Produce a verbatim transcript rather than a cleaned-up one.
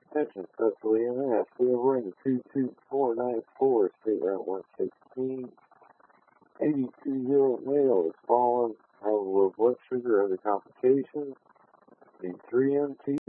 Attention, Special E M S. We are running two two four nine four, State Route one sixteen. eighty-two-year-old male is fallen. Probable blood sugar, other complications. The three M T